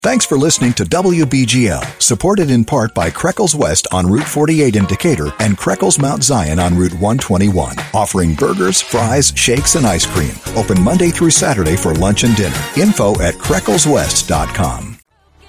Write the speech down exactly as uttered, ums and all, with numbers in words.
Thanks for listening to W B G L, supported in part by Creckles West on Route forty-eight in Decatur and Creckles Mount Zion on Route one twenty-one, offering burgers, fries, shakes, and ice cream. Open Monday through Saturday for lunch and dinner. Info at creckles west dot com.